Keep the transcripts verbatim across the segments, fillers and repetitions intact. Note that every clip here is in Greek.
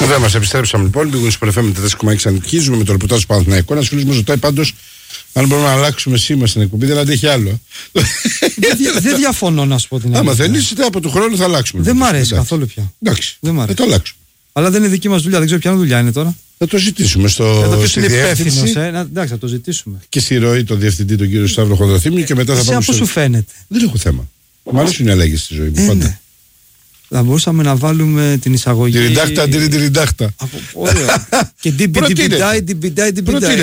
Εδώ μας επιστρέψαμε λοιπόν. Πήγαμε στο Πορεφέ με τέσσερα κόμμα έξι. Ανικίζουμε με το ρεπορτάζ του Παναθηναϊκού. Ένα φίλο μου ρωτάει πάντως αν μπορούμε να αλλάξουμε σήμα στην εκπομπή. Δεν αντέχει άλλο. Δεν διαφωνώ να σου πω την αλήθεια. Άμα θέλεις, από του χρόνου θα αλλάξουμε. Δεν μ' αρέσει καθόλου πια. Εντάξει. Δεν μ' αρέσει. Θα το αλλάξουμε. Αλλά δεν είναι δική μας δουλειά. Δεν ξέρω ποια δουλειά είναι τώρα. Θα το ζητήσουμε στο. Εδώ ποιος είναι υπεύθυνος, ε? Εντάξει, θα το ζητήσουμε. Και στη ροή τον διευθυντή, τον κύριο Σταύρο Χοδοθύμιο και μετά θα πάμε. Πώς σου φαίνεται? Δεν έχω θέμα. Μ' αρέσουν οι αλλαγές στη ζωή μου. Πάντα. Θα μπορούσαμε να βάλουμε την εισαγωγή. Την ριντάχτα, την ριντάχτα. Ωραία. Και την πιντάι, την πιντάι, την πιντάι.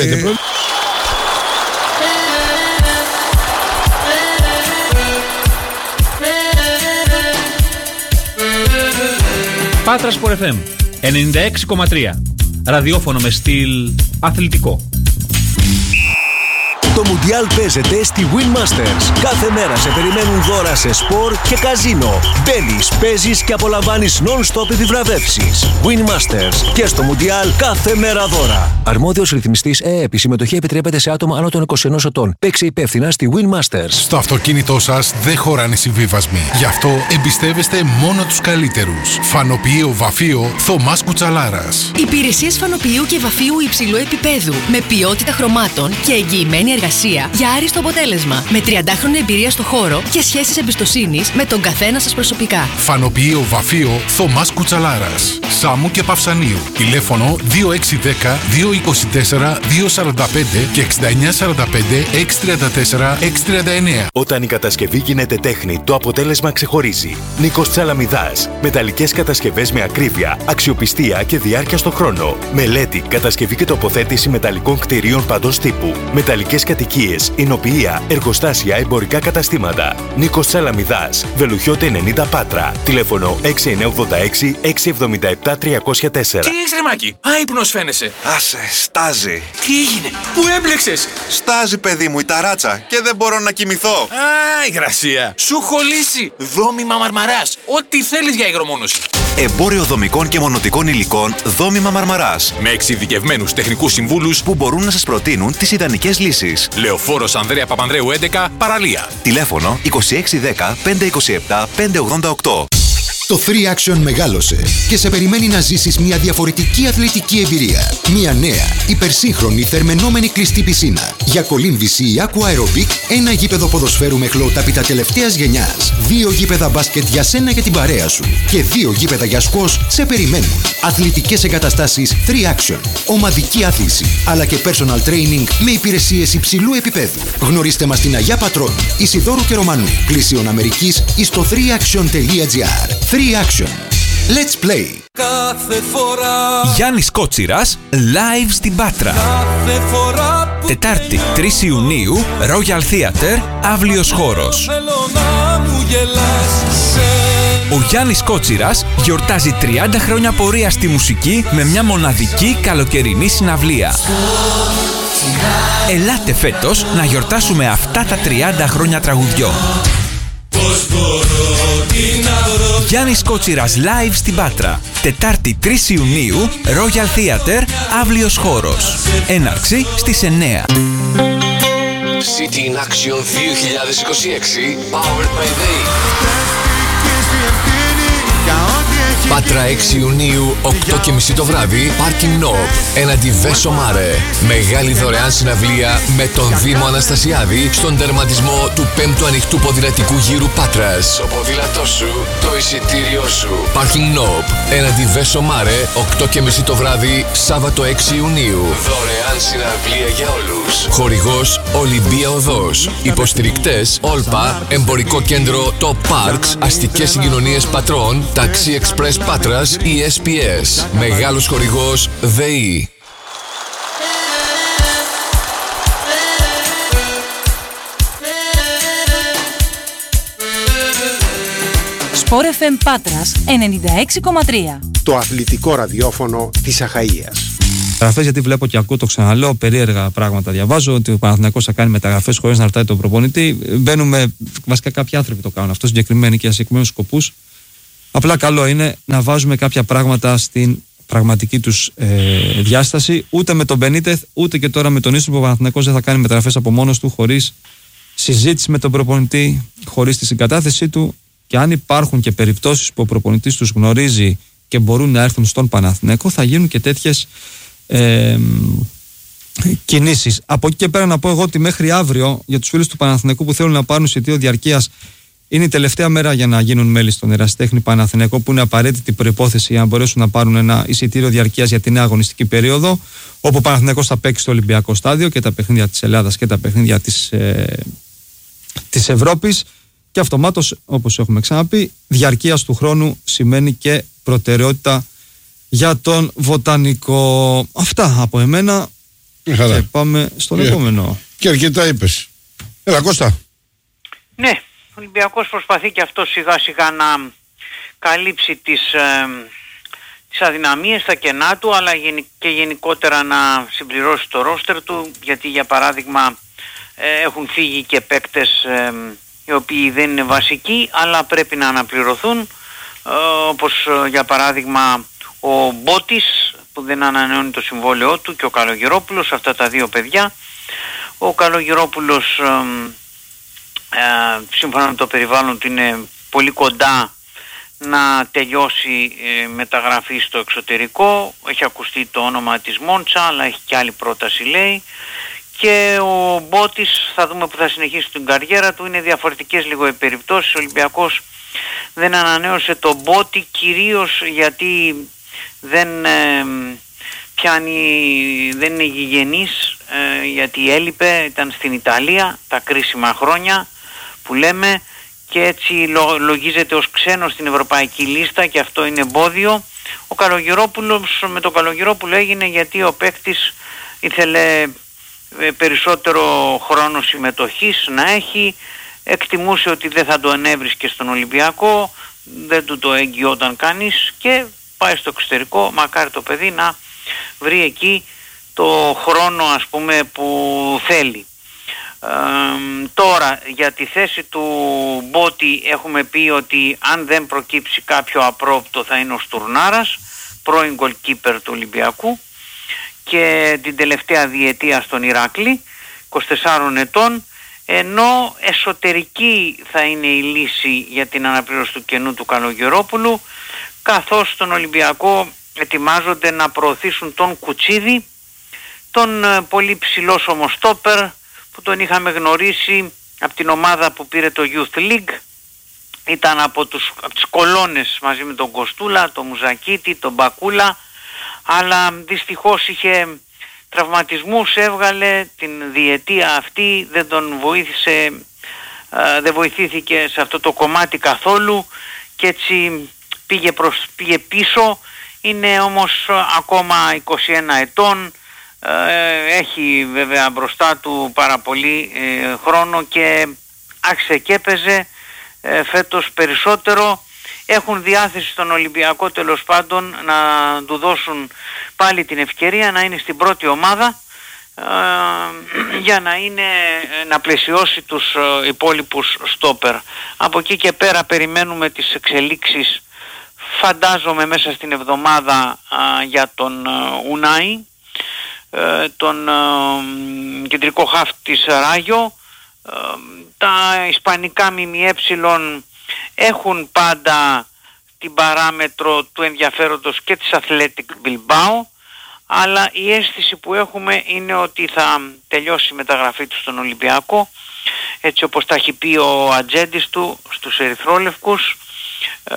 Πάτρας Sport εφ εμ ενενήντα έξι κόμμα τρία. Ραδιόφωνο με στυλ αθλητικό. Το Μουντιάλ παίζεται στη Win Masters. Κάθε μέρα σε περιμένουν δώρα σε σπορ και καζίνο. Μπαίνεις, παίζεις και απολαμβάνεις non-stop επιβραβεύσεις. Win Masters και στο Μουντιάλ κάθε μέρα δώρα. Αρμόδιος ρυθμιστής ΕΕΠ. Η συμμετοχή επιτρέπεται σε άτομα άνω των είκοσι ενός ετών. Παίξε υπεύθυνα στη Win Masters. Στο αυτοκίνητό σας δεν χωράνε συμβίβασμοι. Γι' αυτό εμπιστεύεστε μόνο τους καλύτερους. Φανοποιείο Βαφείο Θωμάς Κουτσαλάρας. Υπηρεσίες φανοποιείου και βαφείου υψηλού επίπεδου. Με ποιότητα χρωμάτων και εγγυημένη εργασία για άριστο αποτέλεσμα. Με τριαντάχρονη εμπειρία στο χώρο και σχέσεις εμπιστοσύνης με τον καθένα σας προσωπικά. Φανοποιείο Βαφείο Θωμάς Κουτσαλάρας. Σάμου και Παυσανίου. Τηλέφωνο δύο έξι ένα μηδέν δύο είκοσι τέσσερα δύο σαράντα πέντε και εξήντα εννιά σαράντα πέντε έξι τριάντα τέσσερα έξι τριάντα εννιά. Όταν η κατασκευή γίνεται τέχνη, το αποτέλεσμα ξεχωρίζει. Νίκος Τσαλαμιδάς. Μεταλλικές κατασκευές με ακρίβεια, αξιοπιστία και διάρκεια στο χρόνο. Μελέτη, κατασκευή και τοποθέτηση μεταλλικών κτηρίων παντός τύπου. Μεταλλικές κατοικίες, εινοποιεία, εργοστάσια, εμπορικά καταστήματα. Νίκος Τσαλαμιδάς. Βελουχιώτε ενενήντα Πάτρα. Τηλέφωνο έξι εννιά ογδόντα έξι έξι εβδομήντα επτά τριακόσια τέσσερα. Τι έχεις ρε Μάκη, άϊπνος φαίνεσαι. Άσε, στάζει. Τι έγινε, πού έμπλεξες? Στάζει παιδί μου η ταράτσα και δεν μπορώ να κοιμηθώ. Α, υγρασία. Σου έχω λύσει. Δόμημα Μαρμαράς. Ό,τι θέλεις για υγρομόνωση. Εμπόριο δομικών και μονοτικών υλικών Δόμημα Μαρμαράς. Με εξειδικευμένους τεχνικούς συμβούλους που μπορούν να σας προτείνουν τις ιδανικές λύσεις. Λεωφόρος Ανδρέα Παπανδρέου έντεκα, Παραλία. Τηλέφωνο είκοσι έξι δέκα πεντακόσια είκοσι επτά πεντακόσια ογδόντα οκτώ. Το θρι Action μεγάλωσε και σε περιμένει να ζήσεις μια διαφορετική αθλητική εμπειρία. Μια νέα, υπερσύγχρονη, θερμαινόμενη κλειστή πισίνα. Για κολύμβηση ή aqua aerobic, ένα γήπεδο ποδοσφαίρου με χλωτάπητα τελευταίας γενιάς. Δύο γήπεδα μπάσκετ για σένα και την παρέα σου. Και δύο γήπεδα για σκος σε περιμένουν. Αθλητικές εγκαταστάσεις θρι Action. Ομαδική άθληση, αλλά και personal training με υπηρεσίες υψηλού επίπεδου. Γνωρίστε μας στην Αγιά Πατρών, Ισιδώρου και Ρωμανού, Πλησίων Αμερικής ή στο θρι action τελεία τζι άρ. θρι Action. Let's play. Κάθε φορά Γιάννης Κότσιρας live στην Πάτρα. Κάθε φορά που Τετάρτη τρεις Ιουνίου, Royal Theatre, αύλιος χώρος. θέλω να μου γελάς σε... Ο Γιάννης Κότσιρας γιορτάζει τριάντα χρόνια πορεία στη μουσική με μια μοναδική καλοκαιρινή συναυλία. Ελάτε φέτος να γιορτάσουμε αυτά τα τριάντα χρόνια τραγουδιών. Γιάννης Κότσιρας live στην Πάτρα. Τετάρτη τρεις Ιουνίου, Royal Theatre, αύλιος χώρος. Έναρξη στις εννιά. City in Action δύο χιλιάδες είκοσι έξι, powered by Day. Πάτρα έξι Ιουνίου, οκτώ και μισή το βράδυ, Parking Knob, έναντι Βέσο Μάρε. Μεγάλη δωρεάν συναυλία με τον Δήμο Αναστασιάδη στον τερματισμό του πέμπτου ανοιχτού ποδηλατικού γύρου Πάτρας. Το ποδήλατό σου, το εισιτήριό σου. Parking Knob, έναντι Βέσο Μάρε, οκτώ και μισή το βράδυ, Σάββατο έξι Ιουνίου. Δωρεάν συναυλία για όλους. Χορηγός Ολυμπία Οδός. Υποστηρικτές Όλπα, Εμπορικό Κέντρο Top Parks, Αστικές Συγκοινωνίες Πατρών, Taxi Express Πάτρας, η ες πι ες. Μεγάλος χορηγός ΔΕΗ. Sport εφ εμ Πάτρας ενενήντα έξι κόμμα τρία. Το αθλητικό ραδιόφωνο της Αχαΐας. Μεταγραφές, γιατί βλέπω και ακούω, το ξαναλέω, περίεργα πράγματα διαβάζω. Ότι ο Παναθηναϊκός θα κάνει μεταγραφές χωρίς να ρωτάει τον προπονητή. Μπαίνουμε, βασικά κάποιοι άνθρωποι το κάνουν αυτό, συγκεκριμένοι και για συγκεκριμένους σκοπούς. Απλά καλό είναι να βάζουμε κάποια πράγματα στην πραγματική τους ε, διάσταση. Ούτε με τον Μπενίτεθ, ούτε και τώρα με τον Ίσο, που ο Παναθηναϊκός δεν θα κάνει μεταγραφές από μόνος του, χωρίς συζήτηση με τον προπονητή, χωρίς τη συγκατάθεσή του. Και αν υπάρχουν και περιπτώσεις που ο προπονητής τους γνωρίζει και μπορούν να έρθουν στον Παναθηναϊκό, θα γίνουν και τέτοιες ε, κινήσεις. Από εκεί και πέρα να πω εγώ ότι μέχρι αύριο για τους φίλους του Παναθηναϊκού που θέλουν να πάρουν εισιτήριο διαρκείας, είναι η τελευταία μέρα για να γίνουν μέλη στον Ερασιτέχνη Παναθηναϊκό, που είναι απαραίτητη προϋπόθεση για να μπορέσουν να πάρουν ένα εισιτήριο διαρκείας για την νέα αγωνιστική περίοδο, όπου ο Παναθηναϊκός θα παίξει στο Ολυμπιακό Στάδιο και τα παιχνίδια της Ελλάδας και τα παιχνίδια της, ε, της Ευρώπης. Και αυτομάτως, όπως έχουμε ξαναπεί, διαρκείας του χρόνου σημαίνει και προτεραιότητα για τον Βοτανικό. Αυτά από εμένα. Χαρά. Και πάμε στον yeah. επόμενο. Και αρκετά είπες. Έλα Κώστα. Ναι, ο Ολυμπιακός προσπαθεί και αυτό σιγά σιγά να καλύψει τις, ε, τις αδυναμίες, τα κενά του, αλλά και γενικότερα να συμπληρώσει το ρόστερ του, γιατί για παράδειγμα ε, έχουν φύγει και παίκτες ε, οι οποίοι δεν είναι βασικοί αλλά πρέπει να αναπληρωθούν, ε, όπως ε, για παράδειγμα ο Μπότης που δεν ανανεώνει το συμβόλαιό του και ο Καλογερόπουλος, αυτά τα δύο παιδιά. Ο Καλογερόπουλος ε, ε, σύμφωνα με το περιβάλλον του είναι πολύ κοντά να τελειώσει ε, μεταγραφή στο εξωτερικό. Έχει ακουστεί το όνομα της Μόντσα, αλλά έχει και άλλη πρόταση λέει. Και ο Μπότης θα δούμε που θα συνεχίσει την καριέρα του. Είναι διαφορετικές λίγο οι περιπτώσεις. Ο Ολυμπιακός δεν ανανέωσε τον Μπότη κυρίως γιατί δεν ε, πιάνει, δεν είναι γηγενής, ε, γιατί έλειπε, ήταν στην Ιταλία τα κρίσιμα χρόνια που λέμε και έτσι λο, λογίζεται ως ξένος στην ευρωπαϊκή λίστα και αυτό είναι εμπόδιο. Ο Καλογερόπουλος, με τον Καλογερόπουλο έγινε γιατί ο παίκτης ήθελε περισσότερο χρόνο συμμετοχής να έχει, εκτιμούσε ότι δεν θα το ανέβρισκε στον Ολυμπιακό, δεν του το εγγυόταν κανείς και πάει στο εξωτερικό. Μακάρι το παιδί να βρει εκεί το χρόνο ας πούμε που θέλει. Ε, τώρα για τη θέση του Μπότη έχουμε πει ότι αν δεν προκύψει κάποιο απρόπτο θα είναι ο Στουρνάρας, πρώην goalkeeper του Ολυμπιακού και την τελευταία διετία στον Ηράκλη, είκοσι τεσσάρων ετών, ενώ εσωτερική θα είναι η λύση για την αναπλήρωση του κενού του Καλογερόπουλου, καθώς στον Ολυμπιακό ετοιμάζονται να προωθήσουν τον Κουτσίδη, τον πολύ ψηλό σωμοστόπερ που τον είχαμε γνωρίσει από την ομάδα που πήρε το Youth League, ήταν από, τους, από τις κολόνες μαζί με τον Κοστούλα, τον Μουζακίτη, τον Μπακούλα, αλλά δυστυχώς είχε τραυματισμούς, έβγαλε την διετία αυτή, δεν τον βοήθησε, δεν βοηθήθηκε σε αυτό το κομμάτι καθόλου και έτσι πήγε, προς, πήγε πίσω. Είναι όμως ακόμα είκοσι ένα ετών, έχει βέβαια μπροστά του πάρα πολύ χρόνο και άρχισε και έπαιζε φέτος περισσότερο. Έχουν διάθεση στον Ολυμπιακό τέλος πάντων να του δώσουν πάλι την ευκαιρία να είναι στην πρώτη ομάδα ε, για να, είναι, να πλαισιώσει τους ε, υπόλοιπους στόπερ. Από εκεί και πέρα περιμένουμε τις εξελίξεις, φαντάζομαι μέσα στην εβδομάδα ε, για τον ε, Ουνάι, ε, τον ε, κεντρικό χαφ της Ράγιο. Ε, τα ισπανικά ΜΜΕ έχουν πάντα την παράμετρο του ενδιαφέροντος και της Athletic Bilbao, αλλά η αίσθηση που έχουμε είναι ότι θα τελειώσει η μεταγραφή του στον Ολυμπιακό, έτσι όπως τα έχει πει ο ατζέντης του στους ερυθρόλευκους. Ε,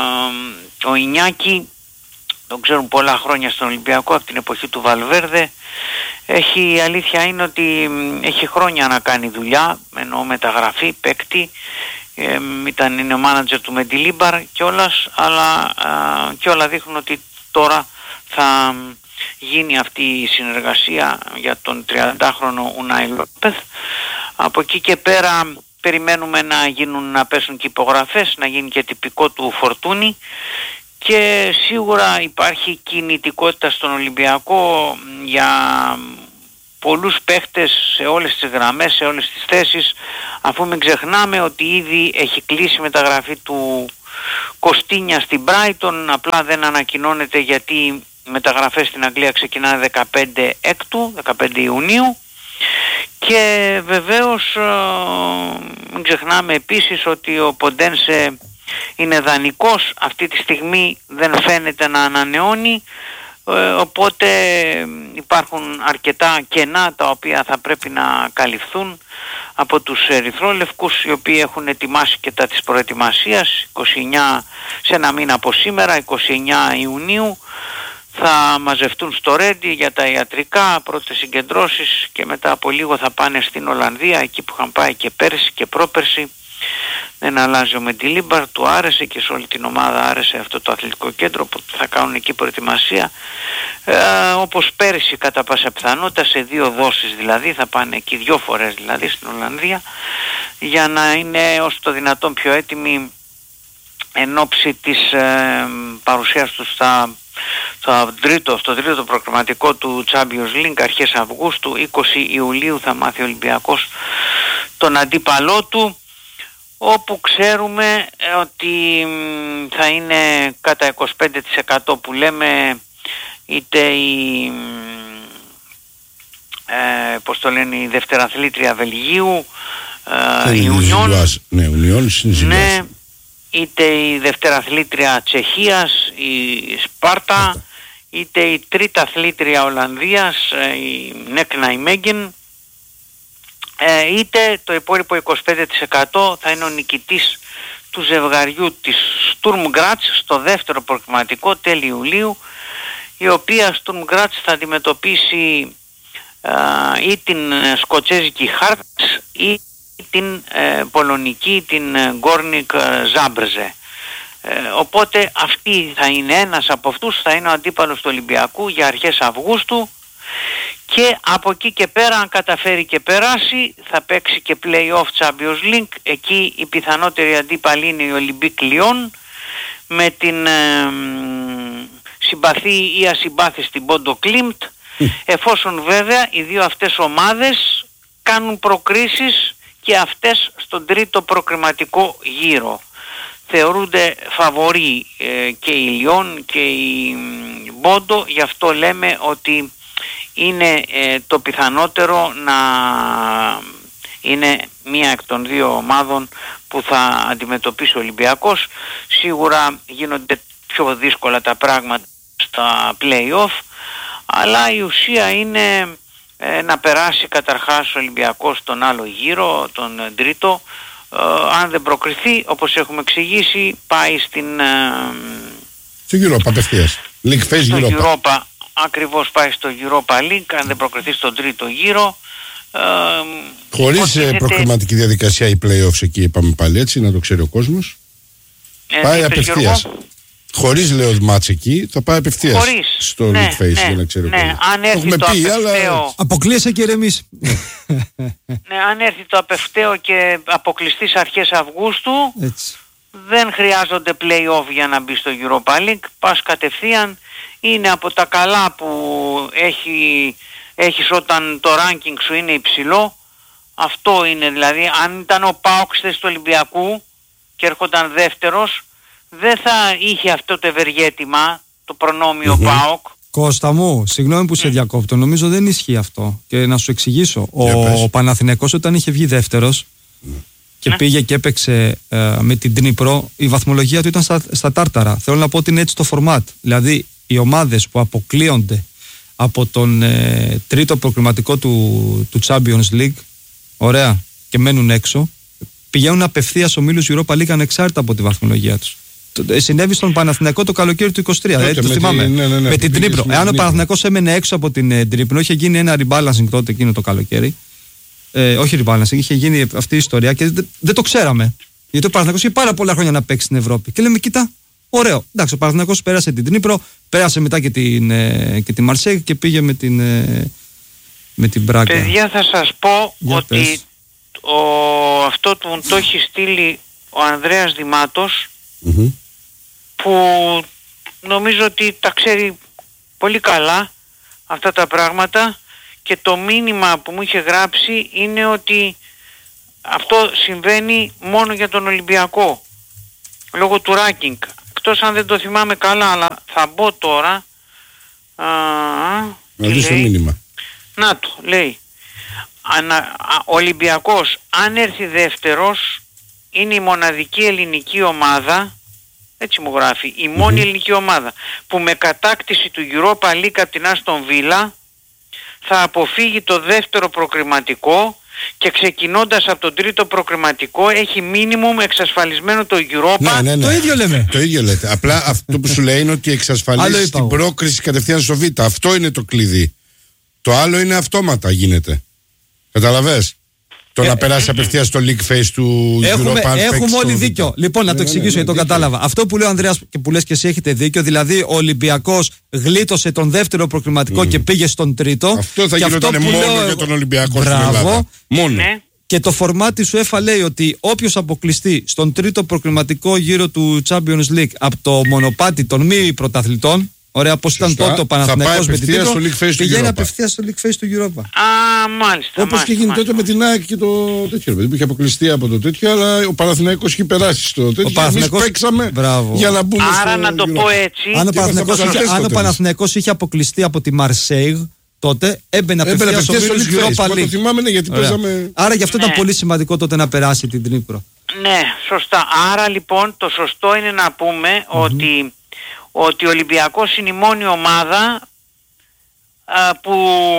ο Ινιάκη, τον ξέρουν πολλά χρόνια στον Ολυμπιακό από την εποχή του Βαλβέρδε. Έχει, η αλήθεια είναι ότι έχει χρόνια να κάνει δουλειά, εννοώ μεταγραφή, παίκτη. Ε, ήταν, είναι ο μάνατζερ του Μεντιλίμπαρ κιόλας, αλλά ε, και όλα δείχνουν ότι τώρα θα γίνει αυτή η συνεργασία για τον τριαντάχρονο Ουνάι Λόπεθ. Από εκεί και πέρα περιμένουμε να γίνουν, να πέσουν και υπογραφές, να γίνει και τυπικό του φορτούνι και σίγουρα υπάρχει κινητικότητα στον Ολυμπιακό για πολλούς παίχτες σε όλες τις γραμμές, σε όλες τις θέσεις, αφού μην ξεχνάμε ότι ήδη έχει κλείσει μεταγραφή του Κωστίνια στην Brighton, απλά δεν ανακοινώνεται γιατί οι μεταγραφές στην Αγγλία ξεκινάνε δεκαπέντε έκτου, δεκαπέντε Ιουνίου. Και βεβαίως μην ξεχνάμε επίσης ότι ο Ποντένσε είναι δανεικός, αυτή τη στιγμή δεν φαίνεται να ανανεώνει, ε, οπότε υπάρχουν αρκετά κενά τα οποία θα πρέπει να καλυφθούν από τους ερυθρόλευκους, οι οποίοι έχουν ετοιμάσει και τα της προετοιμασίας. είκοσι εννέα, σε ένα μήνα από σήμερα, είκοσι εννέα Ιουνίου, θα μαζευτούν στο Ρέντι για τα ιατρικά, πρώτες συγκεντρώσεις, και μετά από λίγο θα πάνε στην Ολλανδία, εκεί που είχαν πάει και πέρσι και πρόπερσι. Δεν αλλάζει ο Μεντιλίμπαρ, του άρεσε και σε όλη την ομάδα άρεσε αυτό το αθλητικό κέντρο που θα κάνουν εκεί προετοιμασία, ε, όπως πέρσι κατά πάσα πιθανότητα, σε δύο δόσεις δηλαδή, θα πάνε εκεί δύο φορές δηλαδή στην Ολλανδία, για να είναι όσο το δυνατόν πιο έτοιμοι εν ώψη της ε, παρουσίας τους στα, στο, τρίτο, στο τρίτο προκριματικό του Champions League αρχές Αυγούστου. είκοσι Ιουλίου θα μάθει ο Ολυμπιακός τον αντίπαλό του, όπου ξέρουμε ότι θα είναι κατά είκοσι πέντε τοις εκατό που λέμε είτε η, ε, πώς το λένε, η δευτεραθλήτρια Βελγίου, ε, η Union, ναι, ναι, είτε η δευτεραθλήτρια Τσεχίας, η Σπάρτα, είτε η τρίταθλήτρια Ολλανδίας, η Νέκνα Ιμέγγεν, είτε το υπόλοιπο είκοσι πέντε τοις εκατό θα είναι ο νικητής του ζευγαριού της Sturm Graz στο δεύτερο προκριματικό τέλη Ιουλίου, η οποία Sturm Graz θα αντιμετωπίσει α, ή την σκοτσέζικη Hearts ή την ε, πολωνική, την Górnik Zabrze. Ε, οπότε αυτή θα είναι, ένας από αυτούς θα είναι ο αντίπαλος του Ολυμπιακού για αρχές Αυγούστου, και από εκεί και πέρα, αν καταφέρει και περάσει, θα παίξει και play-off Champions League. Εκεί η πιθανότερη αντίπαλη είναι η Olympique Lyon, με την ε, συμπαθή ή ασυμπάθιστη Bodo Klimt, εφόσον βέβαια οι δύο αυτές ομάδες κάνουν προκρίσεις και αυτές στον τρίτο προκριματικό γύρο. Θεωρούνται φαβορί ε, και η Λιόν και η Μπόντο, γι' αυτό λέμε ότι είναι ε, το πιθανότερο να είναι μία εκ των δύο ομάδων που θα αντιμετωπίσει ο Ολυμπιακός. Σίγουρα γίνονται πιο δύσκολα τα πράγματα στα play-off, αλλά η ουσία είναι ε, να περάσει καταρχάς ο Ολυμπιακός τον άλλο γύρο, τον τρίτο. Ε, αν δεν προκριθεί, όπως έχουμε εξηγήσει, πάει στην... Ε, στο Europa απευθείας. League Phase στο Europa. Europa. Ακριβώς, πάει στο Europa League, αν δεν προκριθεί στον τρίτο γύρο. Ε, Χωρίς υποτίθεται... προκριματική διαδικασία οι play-offs εκεί, είπαμε πάλι έτσι, να το ξέρει ο κόσμος. Ε, πάει απευθείας. Χωρίς λέω μάτς εκεί, θα πάει απευθείας Χωρίς. στο ναι, League Phase, ναι, για να ξέρει ο ναι, κόσμος. αν έρθει το, το πει, απευθέω... αλλά... Αποκλείεσαι και ηρεμείς. ναι, αν έρθει το απευθέω και αποκλειστεί στις αρχές Αυγούστου, έτσι, δεν χρειάζονται play-off για να μπει στο Europa League. Πας κατευθείαν. Είναι από τα καλά που έχει, έχεις όταν το ranking σου είναι υψηλό. Αυτό είναι, δηλαδή αν ήταν ο ΠΑΟΚ του Ολυμπιακού και έρχονταν δεύτερος, δεν θα είχε αυτό το ευεργέτημα, το προνόμιο mm-hmm. ΠΑΟΚ. Κώστα μου, συγγνώμη που σε διακόπτω, νομίζω δεν ισχύει αυτό. Και να σου εξηγήσω, ο, ο Παναθηναϊκός όταν είχε βγει δεύτερος mm. και ναι. πήγε και έπαιξε ε, με την Dnipro, η βαθμολογία του ήταν στα, στα τάρταρα. Θέλω να πω ότι είναι έτσι το format. Δηλαδή οι ομάδες που αποκλείονται από τον ε, τρίτο προκριματικό του, του Champions League, ωραία, και μένουν έξω, πηγαίνουν απευθείας ομίλους Europa League ανεξάρτητα από τη βαθμολογία τους. Συνέβη στον Παναθηναϊκό το καλοκαίρι του είκοσι τρία, δηλαδή, το θυμάμαι. Τη, ναι, ναι, ναι, με την Dnipro. Εάν ο Παναθηναϊκός έμενε έξω από την Dnipro, είχε γίνει ένα rebalancing τότε εκείνο το καλοκαίρι. Ε, όχι rebalancing, είχε γίνει αυτή η ιστορία και δεν, δεν το ξέραμε. Γιατί ο Παναθηναϊκός είχε πάρα πολλά χρόνια να παίξει στην Ευρώπη. Και λέμε, κοίτα, ωραίο. Εντάξει, ο Παναθηναϊκός πέρασε την Dnipro, πέρασε μετά και την, ε, και την Marseille και πήγε με την, ε, με την Μπράγκα. Παιδιά, θα σας πω Για ότι ο, αυτό του το έχει στείλει ο Ανδρέας Δημάτος, mm-hmm. που νομίζω ότι τα ξέρει πολύ καλά αυτά τα πράγματα, και το μήνυμα που μου είχε γράψει είναι ότι αυτό συμβαίνει μόνο για τον Ολυμπιακό λόγω του ranking, εκτός αν δεν το θυμάμαι καλά, αλλά θα μπω τώρα. Α, να δεις το μήνυμα. Να το λέει, Ανα, α, Ολυμπιακός αν έρθει δεύτερος είναι η μοναδική ελληνική ομάδα, έτσι μου γράφει, η μόνη mm-hmm. ελληνική ομάδα που με κατάκτηση του Europa League από την Άστον Βίλα θα αποφύγει το δεύτερο προκριματικό και ξεκινώντας από τον τρίτο προκριματικό έχει μίνιμουμ εξασφαλισμένο το Europa. Ναι, ναι, ναι. Το ίδιο λέμε. Το ίδιο λέτε. Απλά αυτό που σου λέει είναι ότι εξασφαλίζει την πρόκριση κατευθείαν στο Β. Αυτό είναι το κλειδί. Το άλλο είναι αυτόματα γίνεται. Καταλαβες. Το ε, να περάσει ε, απευθείας στο league face του έχουμε, Europa. Έχουμε όλοι δίκιο. Β. Λοιπόν, να ναι, το εξηγήσω γιατί ναι, ναι, το κατάλαβα. Αυτό που λέει ο Ανδρέας και που λες και εσύ έχετε δίκιο. Δηλαδή, ο Ολυμπιακός γλίτωσε τον δεύτερο προκριματικό mm. και πήγε στον τρίτο. Αυτό θα γινόταν μόνο λέω, για τον Ολυμπιακό στην Ελλάδα. Μόνο. Ναι. Και το φορμάτι σου ΕΦΑ λέει ότι όποιος αποκλειστεί στον τρίτο προκριματικό γύρο του Champions League από το μονοπάτι των μη πρωταθλητών. Ωραία, πώς ήταν τότε ο Παναθηναϊκός με την τίτλο, πηγαίνει απευθείας στο league face του Europa. Α, μάλιστα. Όπως και γίνει τότε με την ΑΕΚ και το τέτοιο. Δεν είχε αποκλειστεί από το τέτοιο, αλλά ο Παναθηναϊκός είχε περάσει στο τέτοιο. Εμείς παίξαμε για να μπούμε Άρα στο να το πω έτσι. Αν ο Παναθηναϊκός είχε αποκλειστεί από τη Μαρσέιγ, τότε έμπαινε απευθείας στο Europa League. Το θυμάμαι, ναι, γιατί παίζαμε. Άρα γι' αυτό ήταν πολύ σημαντικό τότε να περάσει την Τρίπρο. Ναι, σωστά. Άρα λοιπόν το σωστό είναι να πούμε ότι ότι ο Ολυμπιακός είναι η μόνη ομάδα α, που,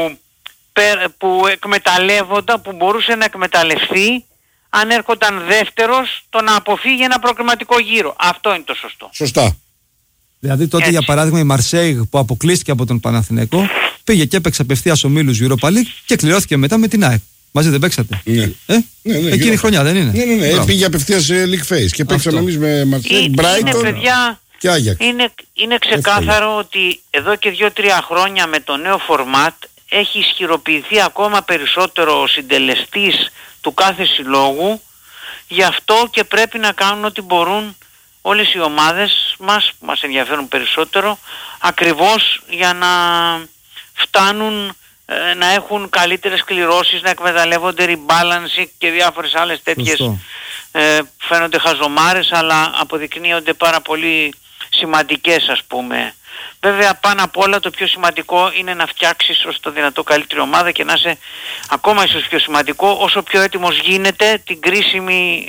που εκμεταλλεύονταν, που μπορούσε να εκμεταλλευτεί αν έρχονταν δεύτερος το να αποφύγει ένα προκριματικό γύρο. Αυτό είναι το σωστό. Σωστά. Δηλαδή τότε έτσι. Για παράδειγμα η Μαρσέιγ που αποκλείστηκε από τον Παναθηναϊκό πήγε και έπαιξε απευθείας ομίλους Europa League και κληρώθηκε μετά με την ΑΕΚ. Μαζί δεν παίξατε. Ναι. Ε? Ναι, ναι, εκείνη η χρονιά δεν είναι. Ναι, ναι, ναι. Πήγε απευθείας σε League Face και παίξαμε εμείς με Μαρσέιγ, Brighton. Παιδιά, είναι, είναι ξεκάθαρο Εύκολο. Ότι εδώ και δύο-τρία χρόνια με το νέο φορμάτ έχει ισχυροποιηθεί ακόμα περισσότερο ο συντελεστής του κάθε συλλόγου, γι' αυτό και πρέπει να κάνουν ό,τι μπορούν όλες οι ομάδες μας που μας ενδιαφέρουν περισσότερο, ακριβώς για να φτάνουν ε, να έχουν καλύτερες κληρώσεις, να εκμεταλλεύονται rebalance και διάφορες άλλες τέτοιες ε, φαίνονται χαζομάρες αλλά αποδεικνύονται πάρα πολύ σημαντικές ας πούμε. Βέβαια πάνω απ' όλα το πιο σημαντικό είναι να φτιάξεις όσο το δυνατό καλύτερη ομάδα και να είσαι ακόμα ίσως πιο σημαντικό όσο πιο έτοιμος γίνεται την κρίσιμη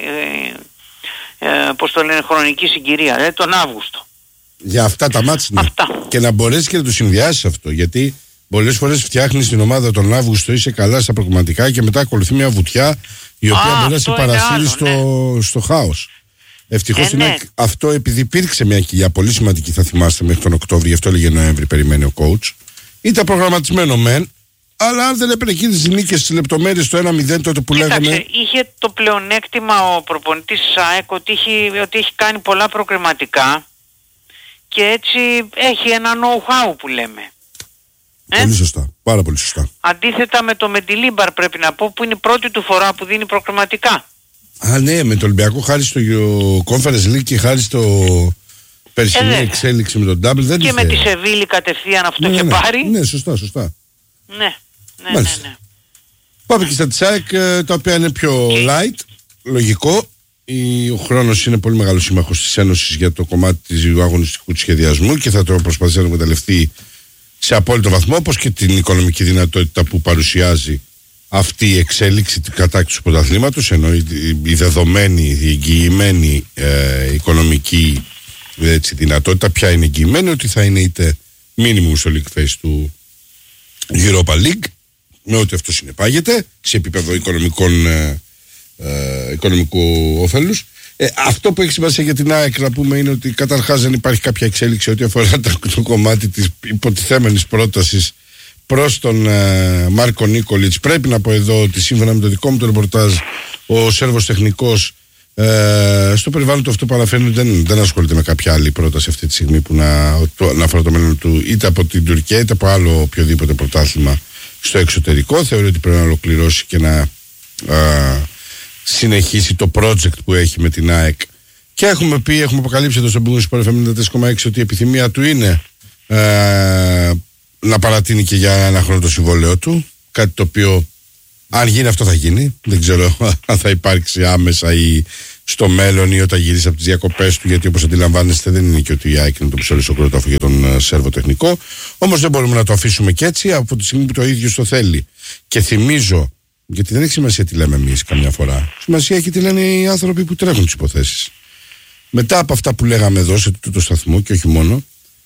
ε, ε, πώς το λένε χρονική συγκυρία, δηλαδή τον Αύγουστο. Για αυτά τα μάτς ναι. Και να μπορέσεις και να το συνδυάσεις αυτό, γιατί πολλές φορές φτιάχνεις την ομάδα τον Αύγουστο, είσαι καλά στα προγραμματικά και μετά ακολουθεί μια βουτιά η οποία μπορεί να σε παρασύρει στο, ναι. στο χάος. Ευτυχώς ε, είναι ναι. αυτό, επειδή υπήρξε μια κοιλιά πολύ σημαντική, θα θυμάστε, μέχρι τον Οκτώβριο, γι' αυτό έλεγε Νοέμβρη, περιμένει ο coach. Ήταν προγραμματισμένο μεν, αλλά αν δεν έπαιρνε εκείνες τις νίκες στις λεπτομέρειες το ένα μηδέν τότε που Κοίταξε, λέγαμε. Είχε το πλεονέκτημα ο προπονητής της ΑΕΚ ότι έχει, ότι έχει κάνει πολλά προκριματικά και έτσι έχει ένα know-how που λέμε. Πολύ ε? σωστά, πάρα πολύ σωστά. Αντίθετα με το Μεντιλίμπαρ πρέπει να πω που είναι η πρώτη του φορά που δίνει προκριματικά. Α, ναι, με το Ολυμπιακό χάρη στο Conference League και χάρη στο περσινή ε, εξέλιξη με τον Double δεν και είχε... με τη Σεβίλη κατευθείαν αυτό ναι, είχε ναι, πάρει. Ναι, σωστά, σωστά. Ναι, ναι, ναι, ναι. Πάμε και στα Τσάικ, τα οποία είναι πιο okay. light, λογικό. Ο χρόνος είναι πολύ μεγάλο σύμμαχος της Ένωσης για το κομμάτι του αγωνιστικού σχεδιασμού και θα το προσπαθήσει να εκμεταλλευτεί σε απόλυτο βαθμό, όπως και την οικονομική δυνατότητα που παρουσιάζει αυτή η εξέλιξη του κατάκτηση του πρωταθλήματος, ενώ η, η δεδομένη, η εγγυημένη ε, οικονομική έτσι, δυνατότητα πια είναι εγγυημένη ότι θα είναι είτε μίνιμουμ στο league face του Europa League με ό,τι αυτό συνεπάγεται σε επίπεδο οικονομικών, ε, ε, οικονομικού όφελους. Ε, αυτό που έχει σημασία για την ΑΕΚ να πούμε είναι ότι καταρχάς δεν υπάρχει κάποια εξέλιξη ό,τι αφορά το, το κομμάτι της υποτιθέμενης πρότασης προς τον ε, Μάρκο Νίκολιτς. Πρέπει να πω εδώ ότι σύμφωνα με το δικό μου το ρεπορτάζ ο Σέρβος τεχνικός ε, στο περιβάλλον του αυτό που αναφέρει δεν, δεν ασχολείται με κάποια άλλη πρόταση αυτή τη στιγμή που να, το, να αφορά το μέλλον του είτε από την Τουρκία είτε από άλλο οποιοδήποτε πρωτάθλημα στο εξωτερικό. Θεωρεί ότι πρέπει να ολοκληρώσει και να ε, συνεχίσει το project που έχει με την ΑΕΚ και έχουμε πει, έχουμε αποκαλύψει εδώ στον Big Sport εφ εμ ενενήντα τέσσερα κόμμα έξι ότι η επιθυμία του είναι ε, να παρατείνει και για ένα χρόνο το συμβόλαιο του, κάτι το οποίο αν γίνει αυτό θα γίνει, δεν ξέρω αν θα υπάρξει άμεσα ή στο μέλλον ή όταν γυρίσει από τις διακοπές του, γιατί όπως αντιλαμβάνεστε δεν είναι και ότι η ΑΕΚ είναι το ψωλίσιο κρόταφο για τον Σέρβο τεχνικό, όμως δεν μπορούμε να το αφήσουμε και έτσι από τη στιγμή που το ίδιο το θέλει. Και θυμίζω γιατί δεν έχει σημασία τι λέμε εμείς καμιά φορά. Σημασία έχει τι λένε οι άνθρωποι που τρέχουν τις υποθέσεις. Μετά από αυτά που λέγαμε εδώ σε τούτο σταθμό και όχι μόνο,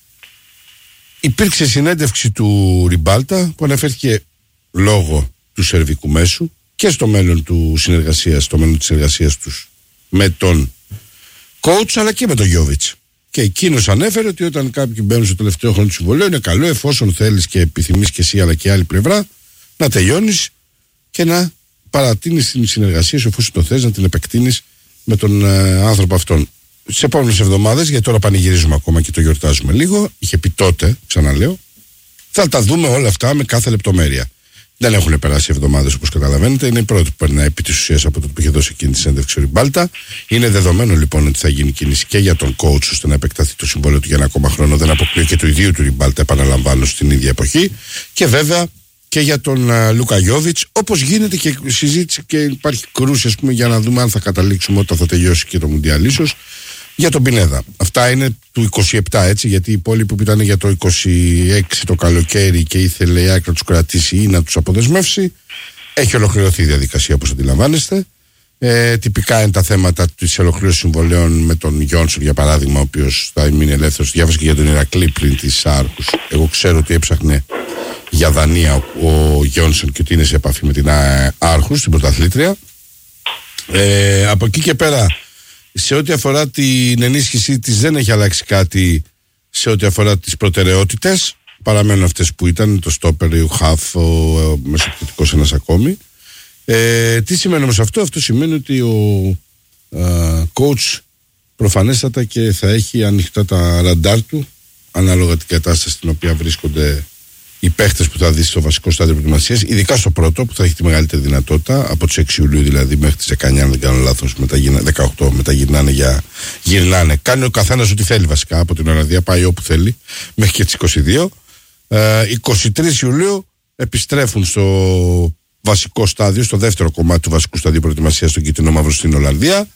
υπήρξε συνέντευξη του Ριμπάλτα που αναφέρθηκε λόγω του σερβικού μέσου και στο μέλλον του συνεργασίας, στο μέλλον της συνεργασίας τους με τον coach αλλά και με τον Γιόβιτς. Και εκείνος ανέφερε ότι όταν κάποιοι μπαίνουν στο τελευταίο χρόνο του συμβολέου είναι καλό, εφόσον θέλεις και επιθυμείς και εσύ αλλά και η άλλη πλευρά, να τελειώνεις και να παρατείνεις την συνεργασία σου, εφόσον το θες, να την επεκτείνεις με τον ε, άνθρωπο αυτόν. Στις επόμενες εβδομάδες, γιατί τώρα πανηγυρίζουμε ακόμα και το γιορτάζουμε λίγο, είχε πει τότε, ξαναλέω, θα τα δούμε όλα αυτά με κάθε λεπτομέρεια. Δεν έχουν περάσει εβδομάδες όπως καταλαβαίνετε. Είναι η πρώτη που περνάει επί της ουσίας από το που είχε δώσει εκείνη τη συνέντευξη ο Ριμπάλτα. Είναι δεδομένο λοιπόν ότι θα γίνει κίνηση και για τον coach ώστε να επεκταθεί το συμβόλαιο του για ένα ακόμα χρόνο. Δεν αποκλείω και του ιδίου του Ριμπάλτα, επαναλαμβάνω, στην ίδια εποχή. Και βέβαια και για τον uh, Λούκα Γιόβιτς, όπως γίνεται και συζήτηση και υπάρχει κρούση, ας πούμε, για να δούμε αν θα καταλήξουμε όταν θα τελειώσει και το Μουντιάλ ίσως, για τον Πινέδα. Αυτά είναι του είκοσι επτά, έτσι, γιατί οι υπόλοιποι που ήταν για το είκοσι έξι το καλοκαίρι και ήθελε η ΑΕΚ να τους κρατήσει ή να τους αποδεσμεύσει, έχει ολοκληρωθεί η διαδικασία όπως αντιλαμβάνεστε. Ε, τυπικά είναι τα θέματα της ολοκλήρωσης συμβολέων με τον Γιόνσον, για παράδειγμα, ο οποίος θα μείνει ελεύθερος. Διάβασα και για τον Ηρακλή πριν της Άρχους. Εγώ ξέρω ότι έψαχνε για Δανία ο Γιόνσον και ότι είναι σε επαφή με την Άρχους, την πρωταθλήτρια. Ε, από εκεί και πέρα, σε ό,τι αφορά την ενίσχυσή της, δεν έχει αλλάξει κάτι σε ό,τι αφορά τις προτεραιότητες. Παραμένουν αυτές που ήταν, το στόπερ, ο χαφ, ο μεσοπιθετικός ένας ακόμη. Ε, τι σημαίνει όμως αυτό? Αυτό σημαίνει ότι ο α, coach προφανέστατα και θα έχει ανοιχτά τα ραντάρ του ανάλογα την κατάσταση στην οποία βρίσκονται οι παίχτες που θα δει στο βασικό στάδιο προετοιμασίας, ειδικά στο πρώτο που θα έχει τη μεγαλύτερη δυνατότητα, από τις έξι Ιουλίου δηλαδή μέχρι τις δεκαεννιά, αν δεν κάνω λάθος, μετά δεκαοκτώ, μετά γυρνάνε για γυρνάνε. Κάνει ο καθένας ό,τι θέλει βασικά από την Ολλανδία, πάει όπου θέλει, μέχρι και τις είκοσι δύο. Ε, είκοσι τρεις Ιουλίου επιστρέφουν στο βασικό στάδιο, στο δεύτερο κομμάτι του βασικού σταδίου προετοιμασίας στον Κίτρινο Μαύρο στην Ολλανδία,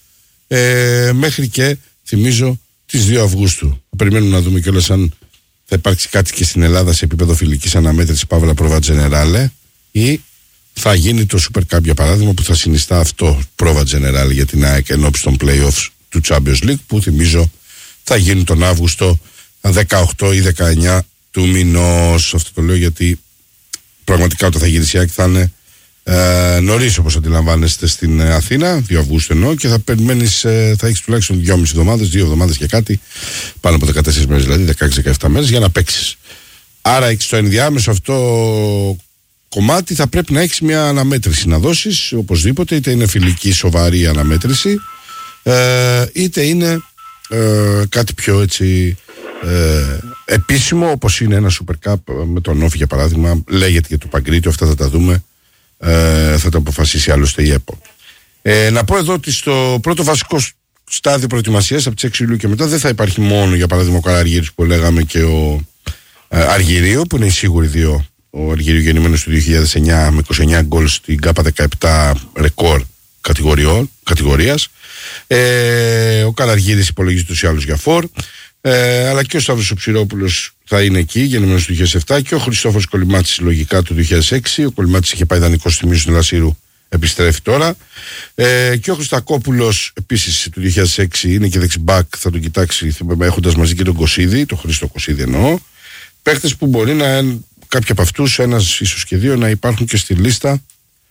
ε, μέχρι και, θυμίζω, τις δύο Αυγούστου. Περιμένουμε να δούμε κιόλας αν θα υπάρξει κάτι και στην Ελλάδα σε επίπεδο φιλικής αναμέτρησης Παύλα Πρόβα Τζενεράλε ή θα γίνει το Super Cup για παράδειγμα που θα συνιστά αυτό Πρόβα Τζενεράλε για την ΑΕΚ ενώπιση των play-offs του Champions League που θυμίζω θα γίνει τον Αύγουστο δεκαοκτώ ή δεκαεννιά του μηνός. Αυτό το λέω γιατί πραγματικά όταν θα γυρίσει η ΑΕΚ θα είναι ε, νωρίς όπως αντιλαμβάνεστε στην Αθήνα, δύο Αυγούστου εννοώ, και θα περιμένεις, ε, θα έχεις τουλάχιστον δυόμιση εβδομάδες, δύο εβδομάδες και κάτι, πάνω από δεκατέσσερις μέρες δηλαδή, δεκαέξι δεκαεπτά μέρες για να παίξεις. Άρα στο ενδιάμεσο αυτό κομμάτι θα πρέπει να έχεις μια αναμέτρηση να δώσεις, οπωσδήποτε, είτε είναι φιλική σοβαρή αναμέτρηση, ε, είτε είναι ε, κάτι πιο έτσι ε, επίσημο, όπως είναι ένα Super Cup με τον Όφη για παράδειγμα, λέγεται για το Παγκρίτιο, αυτά θα τα δούμε. Ε, θα το αποφασίσει άλλωστε η ΕΠΟ. Ε, να πω εδώ ότι στο πρώτο βασικό στάδιο προετοιμασίας από τις έξι Ιουλίου και μετά δεν θα υπάρχει μόνο για παράδειγμα ο Καραργύρης που λέγαμε και ο ε, Αργυρίου, που είναι οι σίγουροι δύο. Ο Αργυρίου γεννημένος του δύο χιλιάδες εννιά με είκοσι εννιά γκολ στην ΚΑΠΑ δεκαεπτά ρεκόρ κατηγορίας. Ε, ο Καραργύρης υπολογίζεται τους ή άλλους για φορ. Ε, αλλά και ο Σταύρος ο Ψηρόπουλος θα είναι εκεί, γεννημένος του δύο χιλιάδες επτά, και ο Χριστόφορος Κολυμάτης λογικά του δύο χιλιάδες έξι. Ο Κολυμάτης είχε πάει δανεικός στη Μίσου Λασίρου, επιστρέφει τώρα. Ε, και ο Χριστακόπουλος επίσης του δύο χιλιάδες έξι είναι και δεξιμπάκ, θα τον κοιτάξει έχοντας μαζί και τον Κωσίδη, τον Χρήστο Κωσίδη εννοώ. Παίχτες που μπορεί να, κάποιοι από αυτούς, ένας ίσως και δύο, να υπάρχουν και στη λίστα.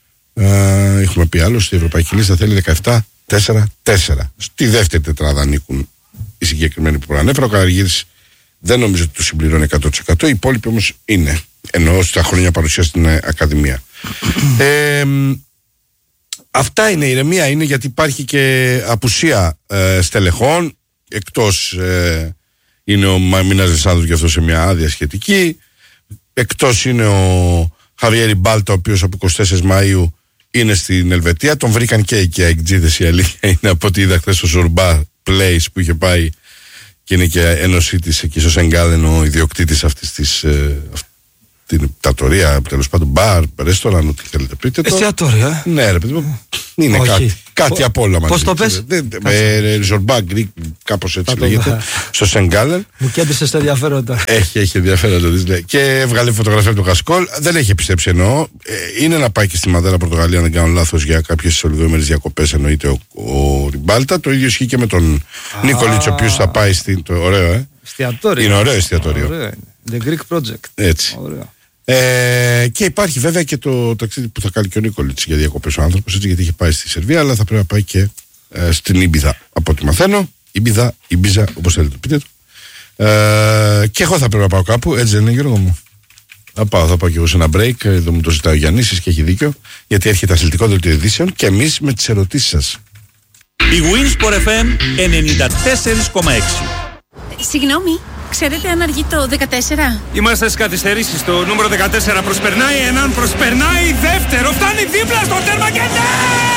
Ε, έχουμε πει άλλο, στη ευρωπαϊκή λίστα θέλει δεκαεπτά τέσσερα τέσσερα. Στη δεύτερη τετράδα ανήκουν οι συγκεκριμένοι που προανέφερα. Ο Καραργύρης δεν νομίζω ότι το συμπληρώνει εκατό τοις εκατό. Οι υπόλοιποι όμως είναι. Εννοώ στα χρόνια παρουσία στην Ακαδημία. ε, αυτά είναι, η ηρεμία είναι, γιατί υπάρχει και απουσία ε, στελεχών. Εκτός ε, είναι ο Μινάς Λισάνδρου και αυτό σε μια άδεια σχετική. Εκτός είναι ο Χαβιέρη Μπάλτα, ο οποίος από εικοστή τέταρτη Μαΐου είναι στην Ελβετία. Τον βρήκαν και εκεί αεκτζίδες, η αλήθεια είναι, από ό,τι είδα χθες στο Ζορμπά Place που είχε πάει και είναι και ένωσή της εκεί στο Σενγκάλεν ο ιδιοκτήτης αυτής της, ε, την πτατορία, τέλος πάντων, μπαρ, ρεστοράν, ό,τι θέλετε πείτε το. Εστιατόρια. Ναι, ρε παιδί μου. Είναι Όχι. κάτι, κάτι απ' όλα μαζί. Πώς το πες? Ριζορμπά, Γκρικ, κάπως έτσι λέγεται. Στο Σενγκάλεν. Μου κέντρισε στα ενδιαφέροντα. Έχει, έχει ενδιαφέροντα. Ναι. Και έβγαλε φωτογραφία του Γασκόλ. Δεν έχει επιστρέψει εννοώ. Ε, είναι να πάει και στη Μαδέρα, Πορτογαλία, αν δεν κάνω λάθος, για κάποιες ολιγοήμερες διακοπές, εννοείται ο, ο Ριμπάλτα. Το ίδιο ισχύει και με τον Νίκολιτς, ο οποίος θα πάει στην. Το, ωραίο, ε. Εστιατόριο. Είναι ωραίο εστιατόριο. The Greek Project. Έτσι. Ε, και υπάρχει βέβαια και το ταξίδι που θα κάνει και ο Νίκολιτς για διακοπές ο άνθρωπος, έτσι, γιατί είχε πάει στη Σερβία, αλλά θα πρέπει να πάει και ε, στην Ήμπιζα, από ό,τι μαθαίνω. Ήμπιζα, Ήμπιζα, όπως θέλετε πείτε το. Ε, και εγώ θα πρέπει να πάω κάπου, έτσι δεν είναι, Γιώργο μου? Θα πάω, θα πάω και εγώ σε ένα break. Εδώ μου το ζητάει ο Γιάννης και έχει δίκιο, γιατί έρχεται αθλητικό δελτίο ειδήσεων και εμείς με τις ερωτήσεις σας. Η Winsport εφ εμ ενενήντα τέσσερα κόμμα έξι. Συγγνώμη, ξέρετε αν αργεί το δεκατέσσερα? Είμαστε στις καθυστερήσεις. Το νούμερο δεκατέσσερα προσπερνάει έναν, προσπερνάει δεύτερο, φτάνει δίπλα στο τέρμα και ναι!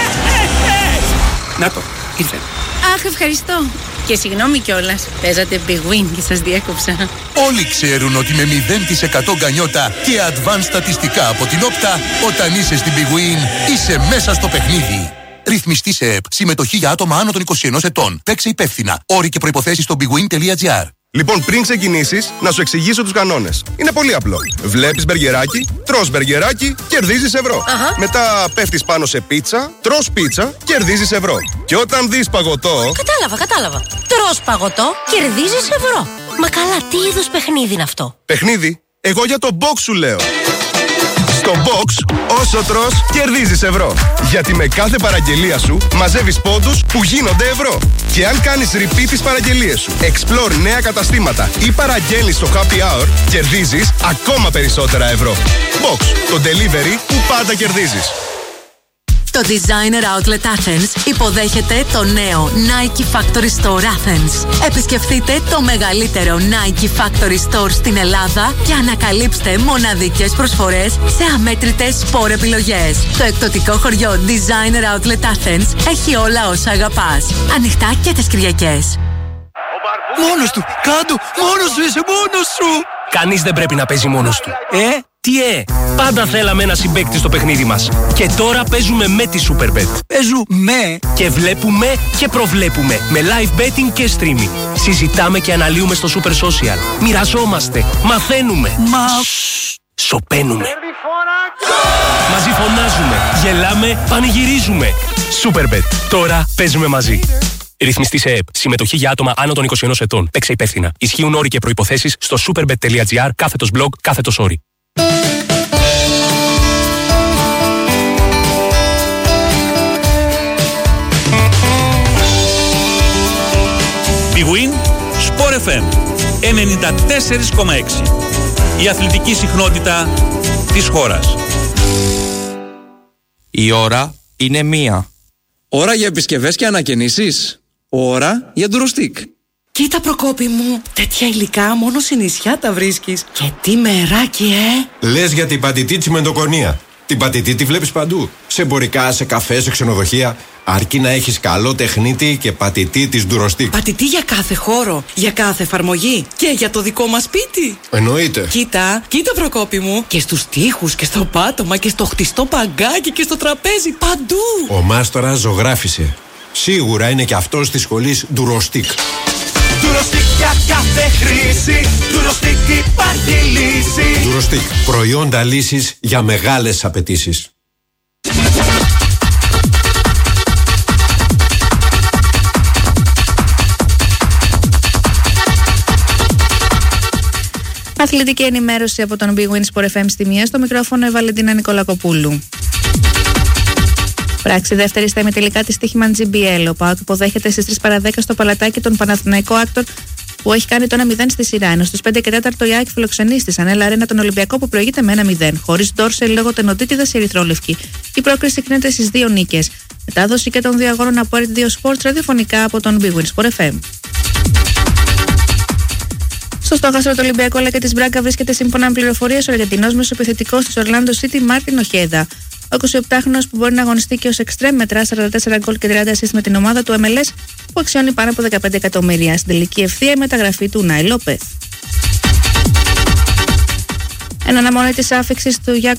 Να το, ήρθε. Αχ, ευχαριστώ. Και συγγνώμη κιόλας, παίζατε Big Win και σας διέκοψα. Όλοι ξέρουν ότι με μηδέν τοις εκατό γκανιότα και advanced στατιστικά από την Όπτα, όταν είσαι στην Big Win, είσαι μέσα στο παιχνίδι. Ρυθμιστή σε ΕΠ. Συμμετοχή για άτομα άνω των είκοσι ενός ετών. Παίξε υπεύθυνα. Όροι και προϋποθέσεις στο bigwin τελεία gr. Λοιπόν, πριν ξεκινήσεις, να σου εξηγήσω τους κανόνες. Είναι πολύ απλό. Βλέπεις μπεργκεράκι, τρως μπεργκεράκι, κερδίζεις ευρώ. Αχα. Μετά πέφτεις πάνω σε πίτσα, τρως πίτσα, κερδίζεις ευρώ. Και όταν δεις παγωτό. Κατάλαβα, κατάλαβα. Τρως παγωτό, κερδίζεις ευρώ. Μα καλά, τι είδους παιχνίδι είναι αυτό? Παιχνίδι? Εγώ για το box σου λέω. Στο box, όσο τρως, κερδίζεις ευρώ. Γιατί με κάθε παραγγελία σου μαζεύεις πόντους που γίνονται ευρώ. Και αν κάνεις repeat τις παραγγελίες σου, explore νέα καταστήματα ή παραγγέλνεις στο happy hour, κερδίζεις ακόμα περισσότερα ευρώ. Box, το delivery που πάντα κερδίζεις. Το Designer Outlet Athens υποδέχεται το νέο Nike Factory Store Athens. Επισκεφτείτε το μεγαλύτερο Nike Factory Store στην Ελλάδα και ανακαλύψτε μοναδικές προσφορές σε αμέτρητες σπορ επιλογές. Το εκπτωτικό χωριό Designer Outlet Athens έχει όλα όσα αγαπάς. Ανοιχτά και τις Κυριακές. Μόνος του, κάτω, μόνος σου, είσαι μόνος σου. Κανείς δεν πρέπει να παίζει μόνος του. Ε, τι ε, πάντα θέλαμε ένα συμπαίκτη στο παιχνίδι μας. Και τώρα παίζουμε με τη Superbet. Παίζουμε και βλέπουμε και προβλέπουμε με live betting και streaming. Συζητάμε και αναλύουμε στο Super Social. Μοιραζόμαστε, μαθαίνουμε. Μα... Σοπαίνουμε. Μαζί φωνάζουμε, γελάμε, πανηγυρίζουμε. Superbet, τώρα παίζουμε μαζί. Ρυθμιστή σε ΕΠ. Συμμετοχή για άτομα άνω των είκοσι ενός ετών. Παίξε υπεύθυνα. Ισχύουν όροι και προϋποθέσεις στο superbet τελεία gr κάθετος blog κάθετος όροι. Big Win Sport εφ εμ ενενήντα τέσσερα κόμμα έξι. Η αθλητική συχνότητα της χώρας. Η ώρα είναι μία. Ώρα για επισκευές και ανακαινήσεις. Ώρα για ντουροστίκ. Κοίτα, Προκόπη μου, τέτοια υλικά μόνο σε νησιά τα βρίσκεις. Και τι μεράκι, ε! Λες για την πατητή τσιμεντοκονία. Την πατητή τη βλέπεις παντού. Σε εμπορικά, σε καφέ, σε ξενοδοχεία. Αρκεί να έχεις καλό τεχνίτη και πατητή της ντουροστίκ. Πατητή για κάθε χώρο, για κάθε εφαρμογή και για το δικό μας σπίτι. Εννοείται. Κοίτα, κοίτα, Προκόπη μου. Και στους τοίχους και στο πάτωμα και στο χτιστό παγκάκι και στο τραπέζι, παντού. Ο μάστορας ζωγράφισε. Σίγουρα είναι και αυτός της σχολής ντουροστίκ. Ντουροστίκ για κάθε χρήση. Ντουροστίκ υπάρχει λύση. Ντουροστίκ. Προϊόντα λύσης για μεγάλες απαιτήσεις. Αθλητική ενημέρωση από τον Big Win Sport εφ εμ στη μία. Στο μικρόφωνο η Βαλεντίνα Νικολακοπούλου. Πράξη δεύτερη στα ημιτελικά τη Τύχημαν τζι μπι ελ. Ο ΠΑΟΚ υποδέχεται στις τρεις παρά δέκα στο Παλατάκι τον Παναθηναϊκό Άκτορ που έχει κάνει το ένα μηδέν στη σειρά. Ενώ στις πέντε και τέταρτο η ΑΕΚ φιλοξενεί στη Σανέλα Αρένα τον Ολυμπιακό που προηγείται με ένα μηδέν. Χωρίς Ντόρσελ λόγω τενοτήτηδας η ερυθρόλευκη. Η πρόκριση κρίνεται στις δύο νίκες. Μετάδοση και των δύο αγώνων από αρ τι δύο Sports ραδιοφωνικά από τον Big Win Sport εφ εμ. Στο στόχαστρο του Ολυμπιακού αλλά και τη Μπράγκα βρίσκεται σύμφωνα με πληροφορίες ο Αργεντινός μεσοεπιθετικός της Ορλάντο City Μάρτιν Οχέδα. Ο εικοσιεπτάχρονος που μπορεί να αγωνιστεί και ως εξτρέμ μετρά σαράντα τέσσερα γκολ και τριάντα assist με την ομάδα του εμ ελ ες που αξιώνει πάνω από δεκαπέντε εκατομμύρια. Στην τελική ευθεία η μεταγραφή του Νάι Λόπεθ. Εν αναμονή της άφιξης του Γιάκο